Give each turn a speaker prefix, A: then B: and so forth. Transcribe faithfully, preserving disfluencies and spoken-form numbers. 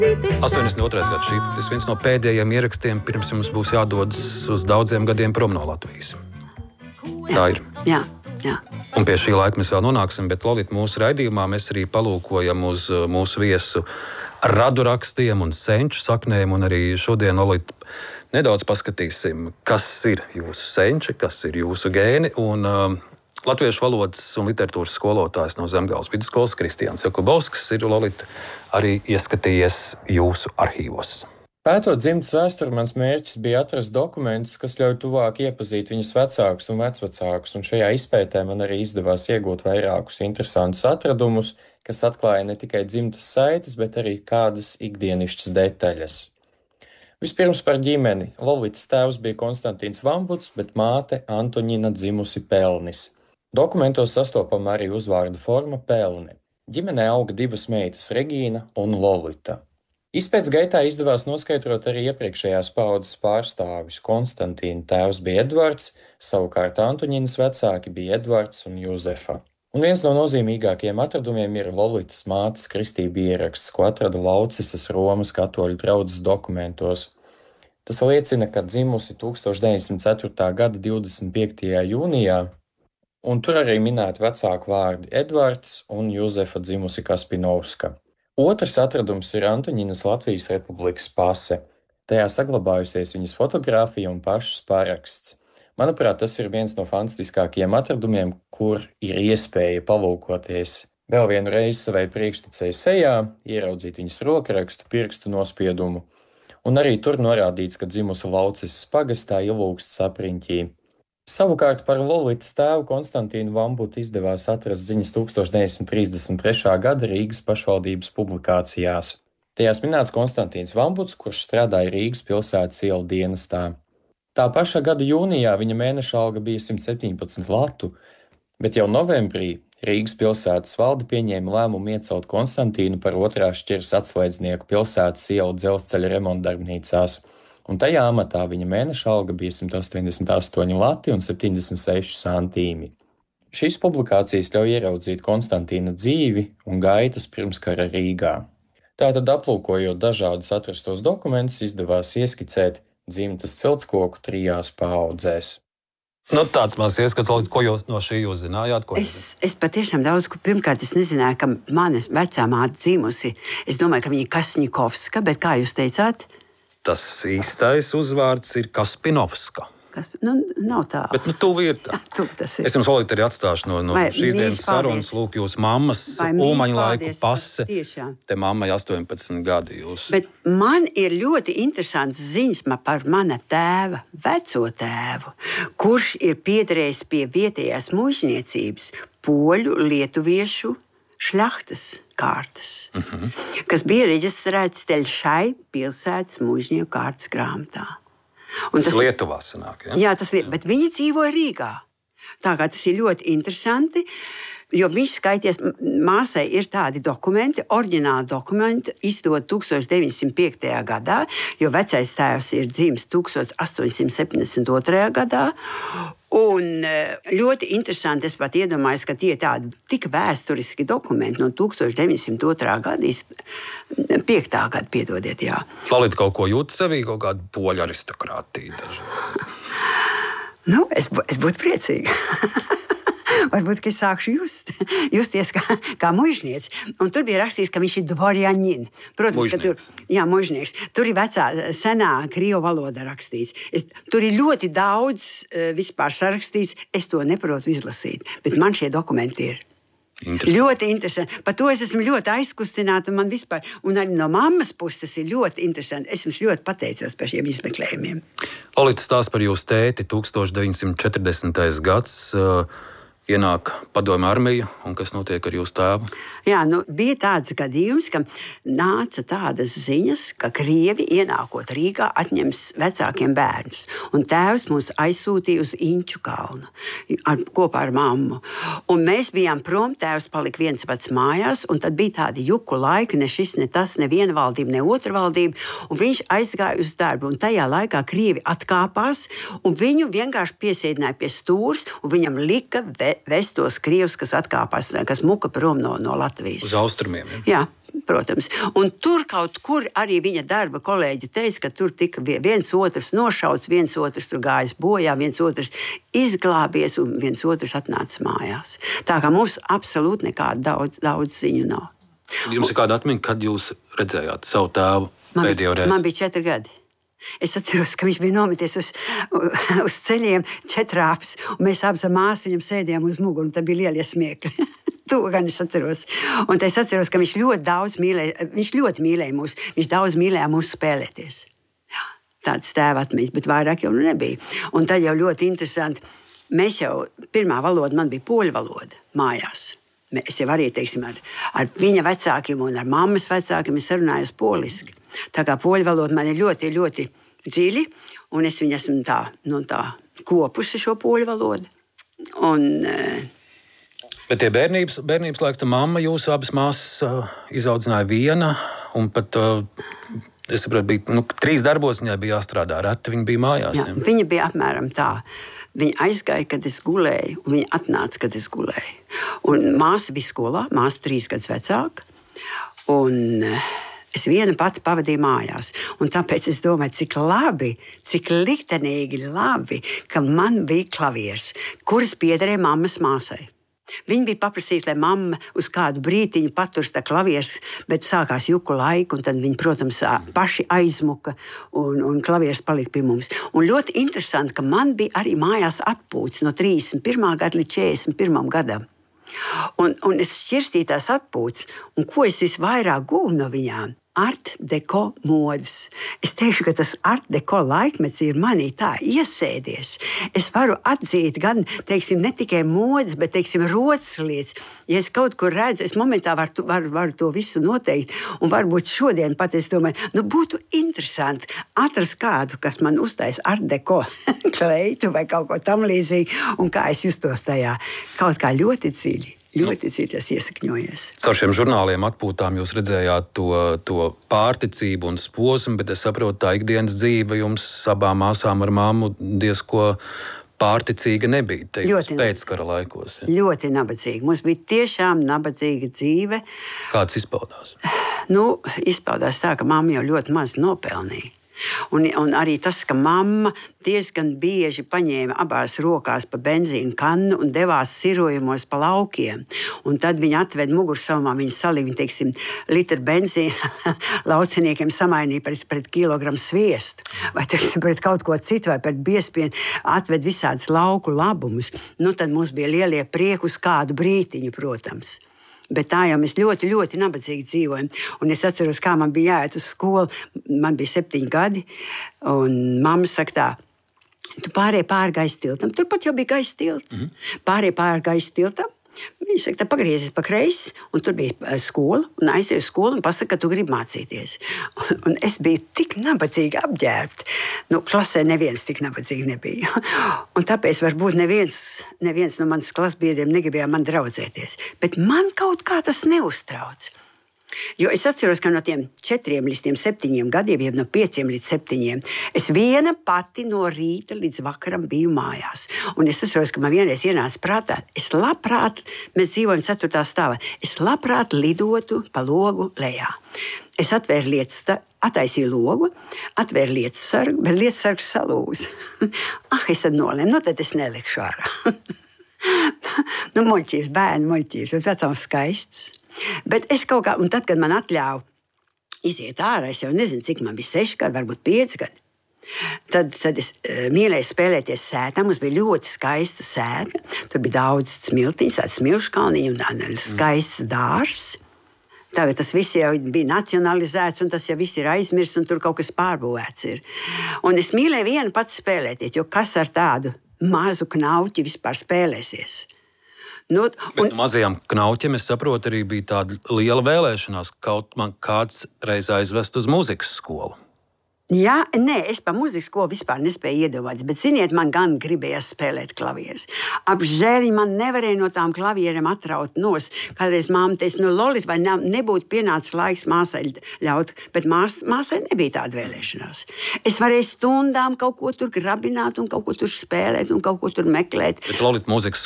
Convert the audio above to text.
A: astoņdesmit otrais gads šī ir viens no pēdējiem ierakstiem, pirms jums būs jādodas uz daudziem gadiem prom no Latvijas. Tā ir.
B: Jā, jā.
A: Un pie šī laika mēs vēl nonāksim, bet Lolita mūsu raidījumā mēs arī palūkojam uz mūsu viesu radurakstiem un senču saknēm, un arī šodien, Lolita, nedaudz paskatīsim, kas ir jūsu senči, kas ir jūsu gēni, un uh, latviešu valodas un literatūras skolotājs no Zemgales vidusskolas Kristiāns Jakubovskis ir, Lolita, arī ieskatījies jūsu arhīvos.
C: Pētot dzimtas vēsturi, mans mērķis bija atrast dokumentus, kas ļauj tuvāk iepazīt viņas vecākus un vecvecākus, un šajā izpētē man arī izdevās iegūt vairākus interesantus atradumus, kas atklāja ne tikai dzimtas saites, bet arī kādas ikdienišķas detaļas. Vispirms par ģimeni. Lolitas tēvs bija Konstantīns Vambuts, bet māte Antoņina dzimusi Pelnis. Dokumentos sastopama arī uzvārda forma Pelne. Ģimenē auga divas meitas, Regīna un Lolita. Izpēc gaitā izdevās noskaidrot arī iepriekšējās paaudzes pārstāvis. Konstantīna tēvs bija Edvards, savukārt Antoņinas vecāki bija Edvards un Juzefa. Un viens no nozīmīgākajiem atradumiem ir Lolitas mātes kristība ieraksts, ko atrada Laucisas Romas katoļu draudzes dokumentos. Tas liecina, ka dzimusi tūkstoš deviņsimt ceturtā gada divdesmit piektajā jūnijā, un tur arī minēti vecāku vārdi Edvards un Juzefa dzimusi Kaspinovska. Otrs atradums ir Antoņinas Latvijas Republikas pase. Tajā saglabājusies viņas fotogrāfija un pašas paraksts. Manuprāt, tas ir viens no fantastiskākajiem atradumiem, kur ir iespēja palūkoties vēl vienu reizi savai priekštecei sejā, ieraudzīt viņas rokrakstu, pirkstu nospiedumu, un arī tur norādīts, ka dzimusi Laucisas pagastā Ilūksts apriņķī. Savukārt par Lolitas tēvu Konstantīnu Vambutu izdevās atrast ziņas tūkstoš deviņsimt trīsdesmit trešā gada Rīgas pašvaldības publikācijās. Tajās minēts Konstantīns Vambuts, kurš strādāja Rīgas pilsētas ielu dienestā. Tā paša gada jūnijā viņa mēneša alga bija simt septiņpadsmit latu, bet jau novembrī Rīgas pilsētas valde pieņēma lēmumu iecelt Konstantīnu par otrā šķiras atslēdznieku pilsētas ielu dzelzceļa remontdarbnīcās, un tajā amatā viņa mēneša alga bija simt astoņdesmit astoņi lati un septiņdesmit seši santīmi. Šīs publikācijas ļauj ieraudzīt Konstantīna dzīvi un gaitas pirmskara Rīgā. Tātad, aplūkojot dažādus atrastos dokumentus, izdevās ieskicēt dzimtas ciltskoku trijās paaudzēs.
A: Nu, tāds maz ieskats, ko jūs no šī jūs zinājāt? Ko
B: es, es patiešām daudz, ko pirmkārt es nezināju, ka manas vecā māte dzimusi. Es domāju, ka viņa ir Kasņikovska, bet kā jūs teicāt?
A: Tas īstais uzvārds ir Kaspinovska.
B: Kas, nu, nav tā.
A: Bet nu, tuvi ir tā.
B: Tuvi tas ir.
A: Es jums Lolita arī atstāšu no, no
B: Vai,
A: šīs dienas sarunas. Lūk, jūs mammas Ulmaņa laiku pase.
B: Tiešām.
A: Te mammai astoņpadsmit gadi jūs.
B: Bet man ir ļoti interesants ziņas par mana tēva, veco tēvu, kurš ir piederējis pie vietējās muižniecības poļu, lietuviešu šļachtas kārtas, uh-huh. kas bija reģistrēts Teļšai pilsētas muižnieku kārtas grāmatā. Un
A: tas Lietuvā sanāk, ja?
B: Jā, tas ir, bet viņi dzīvoja Rīgā. Tā kā tas ir ļoti interesanti, jo viņš skaities, māsai ir tādi dokumenti, oriģināli dokumenti, izdot tūkstoš deviņsimt piektajā gadā, jo vecais tēvs ir dzimis tūkstoš astoņsimt septiņdesmit otrajā gadā. Un ļoti interesanti, es pat iedomājos, ka tie tādi tik vēsturiski dokumenti no tūkstoš deviņsimt otrā gada, piektā gada, piedodiet, jā.
A: Lolita kaut ko jūt sevī, kaut kādu poļu aristokrātiju daži?
B: Nu, es, es būtu priecīga. Varbūt, ka es sākšu just, justies kā, kā muižnieks. Un tur bija rakstīts, ka viņš ir dvorjanin. Protams, ka tur, jā, muižnieks. Tur ir vecā, senā krievu valoda rakstīts. Es, tur ir ļoti daudz vispār sarakstīts. Es to neprotu izlasīt, bet man šie dokumenti ir.
A: Interesanti.
B: Ļoti interesanti. Par to es esmu ļoti aizkustināta. Un, man vispār, un arī no mammas puses tas ir ļoti interesanti. Es jums ļoti pateicos par šiem izmeklējumiem.
A: Lolita stāsta par jūsu tēti tūkstoš deviņsimt četrdesmitais gads. Ienāk padomju armija, un kas notiek ar jūsu tēvu?
B: Jā, nu, bija tāds gadījums, ka nāca tādas ziņas, ka krievi ienākot Rīgā atņems vecākiem bērnus. Un tēvs mūs aizsūtīja uz Inču kalnu ar, kopā ar mammu. Un mēs bijām prom, tēvs palika viens pats mājās, un tad bija tādi juku laiki, ne šis, ne tas, ne viena valdība, ne otra valdība, un viņš aizgāja uz darbu. Un tajā laikā krievi atkāpās, un viņu vienkārši piesēdināja pie stūres, un viņam lika ve vest tos krievus, kas atkāpās, kas muka prom no, no Latvijas.
A: Uz austrumiem. Ja?
B: Jā. Protams. Un tur kaut kur arī viņa darba kolēģi teica, ka tur tika viens otrs nošauts, viens otrs tur gājis bojā, viens otrs izglābies un viens otrs atnāca mājās. Tā kā mums absolūti nekāda daudz, daudz ziņu nav.
A: Jums ir kāda atmiņa, kad jūs redzējāt savu tēvu
B: man,
A: pēdējo reizi?
B: Man bija četri gadi. Es atceros, ka viņš bija nometies uz, uz ceļiem četrāpes, un mēs abas ar māsu viņam sēdējām uz muguru, un tad bija lielie smiekļi. To gan es atceros. Un es atceros, ka viņš ļoti daudz mīlēja, viņš ļoti mīlēja mūs, viņš daudz mīlēja mūs spēlēties. Jā, tāds tēva atmiņas, bet vairāk jau nebija. Un tad jau ļoti interesanti, mēs jau, pirmā valoda man bija poļu valoda mājās. Es jau arī, teiksim, ar, ar viņa vecākiem un ar mammas vecākiem es runāju poliski. Tā kā poļu valoda man ir ļoti, ļoti dziļi, un es viņu esmu tā, nu, tā kopusi šo poļu valodu. Un...
A: Bet tie bērnības, bērnības laiks, tā mamma, jūs abas māsas uh, izaudzināja viena, un pat, uh, es saprotu, bija, nu, trīs darbos viņai bija jāstrādā, reti viņa bija mājās.
B: Jā, ja? Viņa bija apmēram tā. Viņa aizgāja, kad es gulēju, un viņa atnāca, kad es gulēju. Un māsa bija skolā, māsa trīs gadus vecāka, un es viena pati pavadīju mājās. Un tāpēc es domāju, cik labi, cik liktenīgi labi, ka man bija klavieres, kuras piederēja mammas māsai. Viņa bija paprasīta, lai mamma uz kādu brītiņu patur tā klavieres, bet sākās juku laika, un tad viņi, protams, paši aizmuka, un, un klavieres palika pie mums. Un ļoti interesanti, ka man bija arī mājās atpūtas no trīsdesmit pirmā gada līdz četrdesmit pirmajam gadam. Un, un es šķirstīju tās atpūtas, un ko es visvairāk guvu no viņām? Art deko modes. Es teikšu, ka tas art deko laikmets ir manī tā iesēdies. Es varu atzīt gan, teiksim, ne tikai modes, bet, teiksim, rotas lietas. Ja es kaut kur redzu, es momentā varu, varu, varu to visu noteikt, un varbūt šodien pat es domāju, nu būtu interesanti atrast kādu, kas man uztais art deko kleitu vai kaut ko tam līdzīgi, un kā es justos tajā kaut kā ļoti dziļi. Ļoti dziļi tas iesakņojies.
A: Caur šiem žurnāliem atpūtām jūs redzējāt to, to pārticību un posmu, bet es saprotu, tā ikdienas dzīve jums abām māsām ar mammu diezko pārticīga nebija. Ļoti pēckara laikos. Ja.
B: Ļoti nabadzīga. Mums bija tiešām nabadzīga dzīve.
A: Kāds izpaudās?
B: Nu, izpaudās tā, ka mamma jau ļoti maz nopelnīja. Un, un arī tas, ka mamma diezgan bieži paņēma abās rokās pa benzīnu kannu un devās sirojumos pa laukiem. Un tad viņa atveda mugursomā, viņa salīja, teiksim, litru benzīna lauciniekiem samainīja pret, pret kilogramu sviestu, vai, teiksim, pret kaut ko citu, vai pret biespienu, atved visādas lauku labumus. Nu, tad mums bija lielie prieki uz kādu brītiņu, protams. Bet tā jau mēs ļoti, ļoti nabadzīgi dzīvojam. Un es atceros, kā man bija jāiet uz skolu. Man bija septiņi gadi, un mamma saka tā, tu pārēji pāri gaisa tiltam. Turpat jau bija gaisa tilts. Mm. Pārēji pāri gaisa tiltam. Viņa saka, tā pagriezies pa kreisi, un tur bija skola, un aizies uz skolu un pasaka, ka tu gribi mācīties. Un, un es biju tik nabadzīgi apģērbta. Nu, klasē neviens tik nabadzīgi nebija. Un tāpēc varbūt neviens, neviens no manas klasbiedriem negribēja man draudzēties. Bet man kaut kā tas neuztrauc. Jo es atceros, ka no tiem četriem līdz tiem septiņiem gadiem, jeb no pieciem līdz septiņiem, es viena pati no rīta līdz vakaram biju mājās. Un es atceros, ka man vienreiz ienāca prātā, es labprāt, mēs dzīvojam ceturtā stāvā, es labprāt lidotu pa logu lejā. Es atvēru lietas, attaisīju logu, atvēru lietas sargu, bet lietas sargs salūz. Ah, es tad nolēmu, nu tad es nelikšu ārā. Nu, muļķības, bērni muļķības, bet vecāms skaists. Bet es kaut kā, un tad, kad man atļāva iziet ārā, es jau nezinu, cik man bija seši gadi, varbūt pieci gadi. Tad, tad es uh, mīlēju spēlēties sētā. Mums bija ļoti skaista sēta. Tur bija daudz smiltiņas, tāds smilšu kalniņu un skaists dārs. Tagad tas viss jau bija nacionalizēts, un tas jau viss ir aizmirsts, un tur kaut kas pārbūvēts ir. Un es mīlēju vienu pats spēlēties, jo kas ar tādu mazu knauķi vispār spēlēsies? Nu, un...
A: Bet mazajām knauķiem, es saprotu, arī bija tāda liela vēlēšanās, kaut man kāds reiz aizvest uz mūzikas skolu.
B: Jā, nē, es pa mūzikas skolu vispār nespēju iedomāties, bet, ziniet, man gan gribējās spēlēt klavieres. Apžēliņ man nevarēja no tām klavierēm atraut nos. Kādreiz māma teica, nu, Lolit, vai ne, nebūtu pienācis laiks māsai ļaut, bet mās, māsai nebija tāda vēlēšanās. Es varēju stundām kaut ko tur grabināt un kaut ko tur spēlēt un kaut ko tur meklēt.
A: Bet Lolit mūzikas